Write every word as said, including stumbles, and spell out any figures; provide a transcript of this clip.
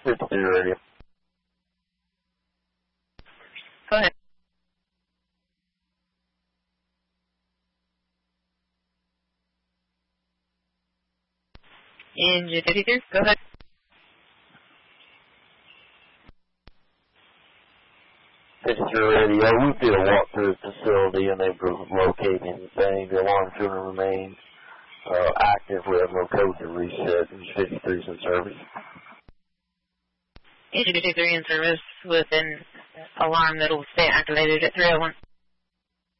fifty-three radio. Go ahead. Engine fifty-three, go ahead. fifty-three radio, we did a walk through the facility and they were locating anything. The alarm shouldn't remain uh, active. We have no code to reset. fifty-three is in service. Engine fifty-three in service with an alarm that will stay activated at three oh one.